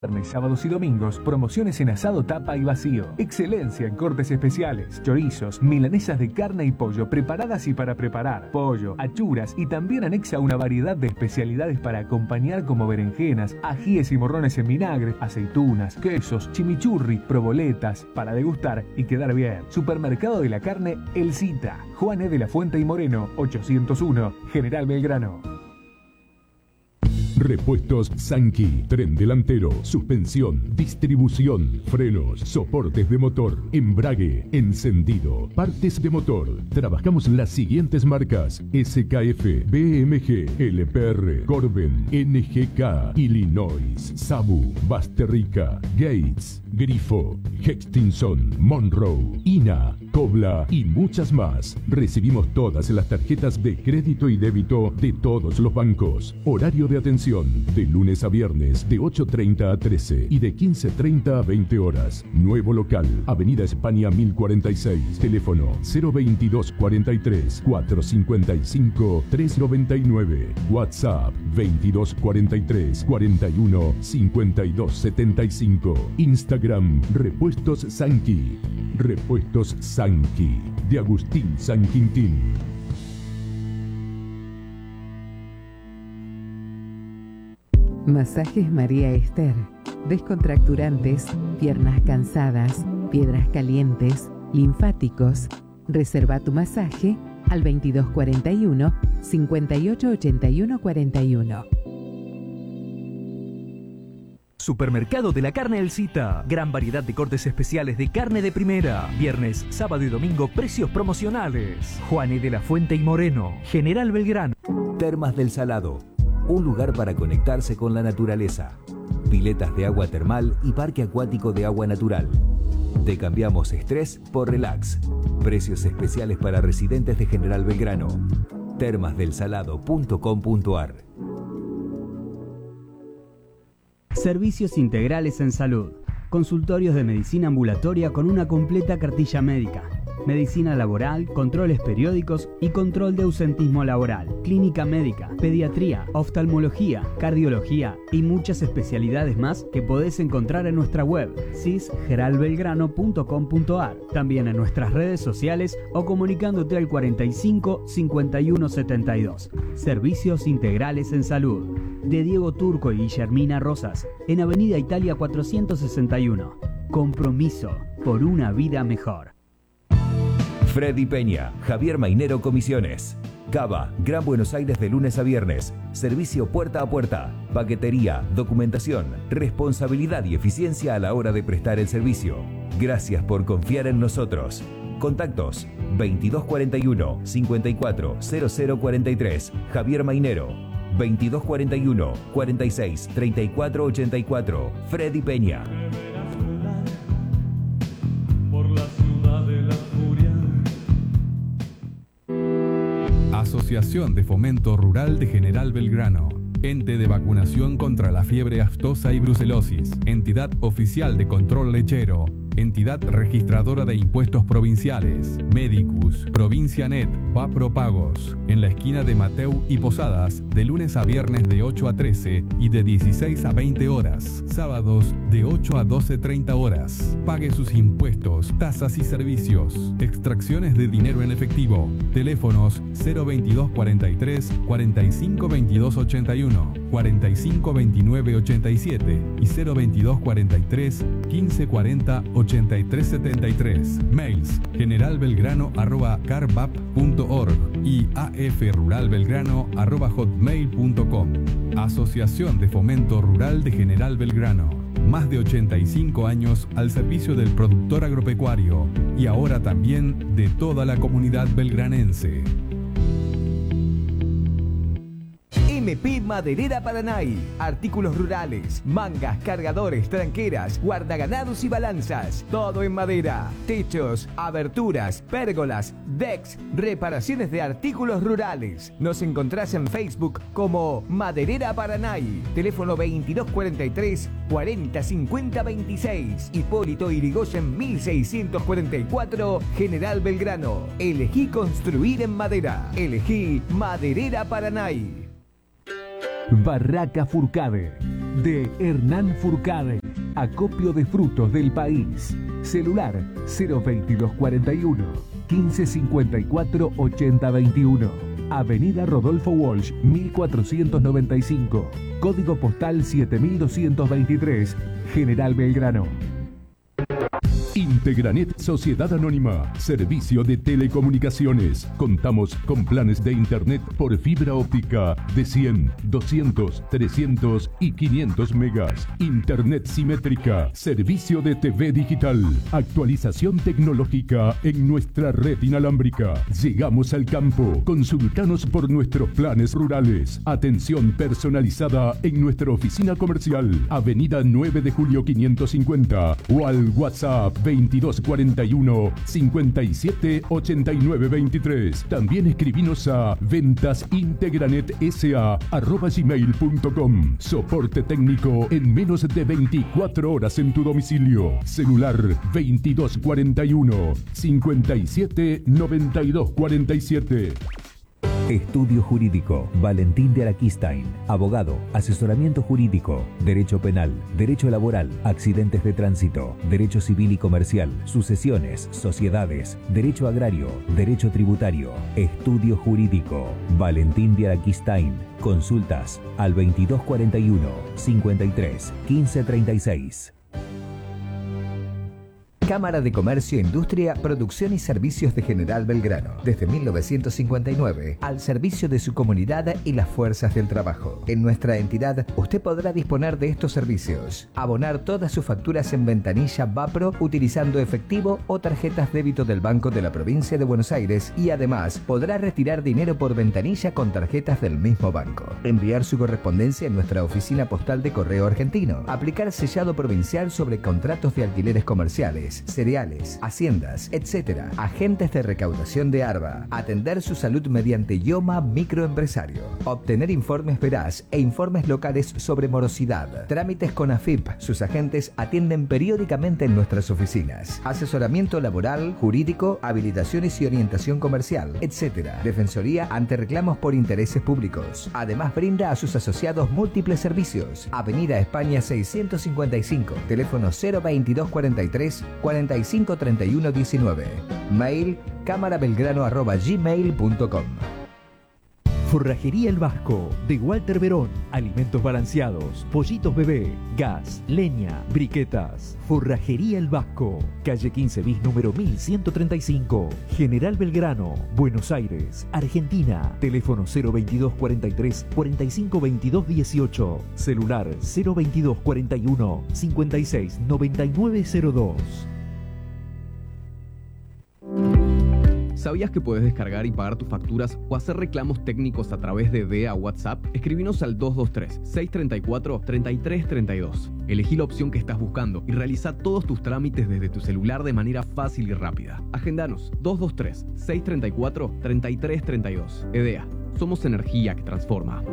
Viernes, sábados y domingos, promociones en asado, tapa y vacío. Excelencia en cortes especiales, chorizos, milanesas de carne y pollo preparadas y para preparar, pollo, achuras y también anexa una variedad de especialidades para acompañar como berenjenas, ajíes y morrones en vinagre, aceitunas, quesos, chimichurri, proboletas, para degustar y quedar bien. Supermercado de la Carne El Cita, Juan E. de la Fuente y Moreno, 801, General Belgrano. Repuestos Sanki, tren delantero, suspensión, distribución, frenos, soportes de motor, embrague, encendido, partes de motor. Trabajamos las siguientes marcas: SKF, BMG, LPR, Corben, NGK, Illinois, Sabu, Basterrica, Gates, Grifo, Hextinson, Monroe, INA, Cobla y muchas más. Recibimos todas las tarjetas de crédito y débito de todos los bancos. Horario de atención de lunes a viernes de 8:30 a 13 y de 15:30 a 20 horas. Nuevo local, Avenida España 1046. Teléfono 022 43 455 399. WhatsApp 22 43 41 52 75. Instagram Repuestos Sanki. Repuestos Sanki, de Agustín San Quintín. Masajes María Esther. Descontracturantes, piernas cansadas, piedras calientes, linfáticos. Reserva tu masaje al 2241 5881 41. Supermercado de la Carne El Cita. Gran variedad de cortes especiales de carne de primera. Viernes, sábado y domingo, precios promocionales. Juan E. de la Fuente y Moreno, General Belgrano. Termas del Salado. Un lugar para conectarse con la naturaleza. Piletas de agua termal y parque acuático de agua natural. Te cambiamos estrés por relax. Precios especiales para residentes de General Belgrano. termasdelsalado.com.ar. Servicios integrales en salud. Consultorios de medicina ambulatoria con una completa cartilla médica. Medicina laboral, controles periódicos y control de ausentismo laboral. Clínica médica, pediatría, oftalmología, cardiología y muchas especialidades más que podés encontrar en nuestra web cisgeralbelgrano.com.ar. También en nuestras redes sociales o comunicándote al 45 51 72. Servicios integrales en salud. De Diego Turco y Guillermina Rosas, en Avenida Italia 461. Compromiso por una vida mejor. Freddy Peña, Javier Mainero Comisiones. Cava, Gran Buenos Aires de lunes a viernes. Servicio puerta a puerta. Paquetería, documentación, responsabilidad y eficiencia a la hora de prestar el servicio. Gracias por confiar en nosotros. Contactos 2241 540043. Javier Mainero. 2241 46 34 84. Freddy Peña. Asociación de Fomento Rural de General Belgrano. Ente de vacunación contra la fiebre aftosa y brucelosis. Entidad oficial de control lechero. Entidad registradora de impuestos provinciales. Medicus. Provincia Net. Vapropagos. En la esquina de Mateu y Posadas, de lunes a viernes de 8 a 13 y de 16 a 20 horas. Sábados de 8 a 12:30 horas. Pague sus impuestos, tasas y servicios. Extracciones de dinero en efectivo. Teléfonos 022 43 45 22 81, 45 29 87 y 022 43 15 40 83 73. Mails generalbelgrano@carbap.org y afruralbelgrano@hotmail.com. Asociación de Fomento Rural de General Belgrano. Más de 85 años al servicio del productor agropecuario y ahora también de toda la comunidad belgranense. MP Maderera Paranay. Artículos rurales, mangas, cargadores, tranqueras, guardaganados y balanzas. Todo en madera. Techos, aberturas, pérgolas, decks, reparaciones de artículos rurales. Nos encontrás en Facebook como Maderera Paranay. Teléfono 2243 40 50 26. Hipólito Yrigoyen 1644, General Belgrano. Elegí construir en madera. Elegí Maderera Paranay. Barraca Furcade. de Hernán Furcade. Acopio de frutos del país. Celular 02241 1554 8021. Avenida Rodolfo Walsh 1495. Código postal 7223. General Belgrano. Integranet Sociedad Anónima, servicio de telecomunicaciones. Contamos con planes de internet por fibra óptica de 100, 200, 300 y 500 megas. Internet simétrica, servicio de TV digital, actualización tecnológica en nuestra red inalámbrica. Llegamos al campo. Consultanos por nuestros planes rurales. Atención personalizada en nuestra oficina comercial, Avenida 9 de Julio 550 o al WhatsApp 2241 57 89 23. También escribinos a ventasintegranetsa@gmail.com. Soporte técnico en menos de 24 horas en tu domicilio. Celular 2241 57 92 47. Estudio Jurídico, Valentín de Araquistain, abogado, asesoramiento jurídico, derecho penal, derecho laboral, accidentes de tránsito, derecho civil y comercial, sucesiones, sociedades, derecho agrario, derecho tributario. Estudio Jurídico, Valentín de Araquistain. Consultas al 2241 53 1536. Cámara de Comercio, Industria, Producción y Servicios de General Belgrano. Desde 1959, al servicio de su comunidad y las fuerzas del trabajo. En nuestra entidad, usted podrá disponer de estos servicios. Abonar todas sus facturas en ventanilla Vapro utilizando efectivo o tarjetas débito del Banco de la Provincia de Buenos Aires y además podrá retirar dinero por ventanilla con tarjetas del mismo banco. Enviar su correspondencia en nuestra oficina postal de Correo Argentino. Aplicar sellado provincial sobre contratos de alquileres comerciales, cereales, haciendas, etc. Agentes de recaudación de ARBA. Atender su salud mediante IOMA Microempresario. Obtener informes veraz e informes locales sobre morosidad. Trámites con AFIP. Sus agentes atienden periódicamente en nuestras oficinas. Asesoramiento laboral, jurídico, habilitaciones y orientación comercial, etc. Defensoría ante reclamos por intereses públicos. Además brinda a sus asociados múltiples servicios. Avenida España 655. Teléfono 02243 453119. Mail cámarabelgrano@gmail.com. Forrajería El Vasco, de Walter Verón. Alimentos balanceados, pollitos bebé, gas, leña, briquetas. Forrajería El Vasco, calle 15 bis número 1135, General Belgrano, Buenos Aires, Argentina. Teléfono 02243 452218. Celular 02241 569902. ¿Sabías que puedes descargar y pagar tus facturas o hacer reclamos técnicos a través de DEA WhatsApp? Escribinos al 223-634-3332. Elegí la opción que estás buscando y realiza todos tus trámites desde tu celular de manera fácil y rápida. Agendanos 223-634-3332. EDEA. Somos energía que transforma.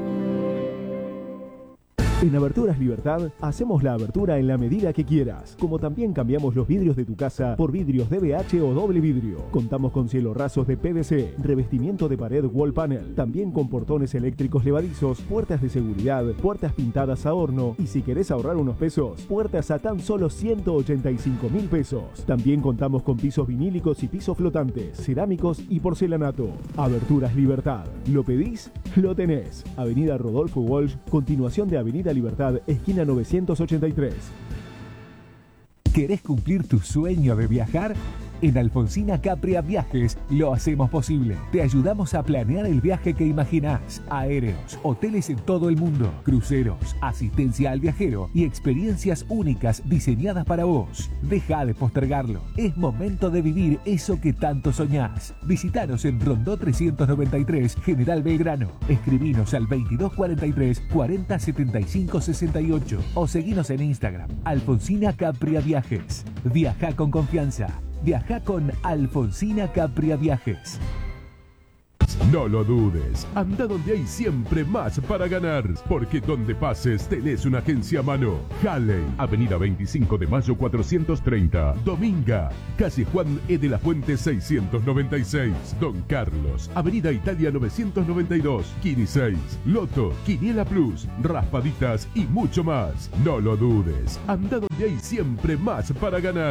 En Aberturas Libertad hacemos la abertura en la medida que quieras, como también cambiamos los vidrios de tu casa por vidrios DBH o doble vidrio. Contamos con cielos rasos de PVC, revestimiento de pared wall panel, también con portones eléctricos levadizos, puertas de seguridad, puertas pintadas a horno y si querés ahorrar unos pesos, puertas a tan solo 185.000 pesos. También contamos con pisos vinílicos y pisos flotantes, cerámicos y porcelanato. Aberturas Libertad. ¿Lo pedís? Lo tenés. Avenida Rodolfo Walsh, continuación de Avenida Libertad, esquina 983. ¿Querés cumplir tu sueño de viajar? En Alfonsina Capria Viajes lo hacemos posible. Te ayudamos a planear el viaje que imaginás. Aéreos, hoteles en todo el mundo, cruceros, asistencia al viajero y experiencias únicas diseñadas para vos. Deja de postergarlo. Es momento de vivir eso que tanto soñás. Visitanos en Rondó 393, General Belgrano. Escribinos al 2243 40 75 68 o seguinos en Instagram. Alfonsina Capria Viajes. Viaja con confianza. Viaja con Alfonsina Capria Viajes. No lo dudes. Anda donde hay siempre más para ganar. Porque donde pases tenés una agencia a mano. Halley, Avenida 25 de Mayo 430. Dominga, calle Juan E. de la Fuente 696. Don Carlos, Avenida Italia 992. Kini 6. Loto, Quiniela Plus, Raspaditas y mucho más. No lo dudes. Anda donde hay siempre más para ganar.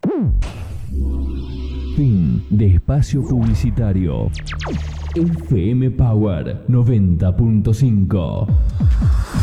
Fin de espacio publicitario. FM Power 90.5.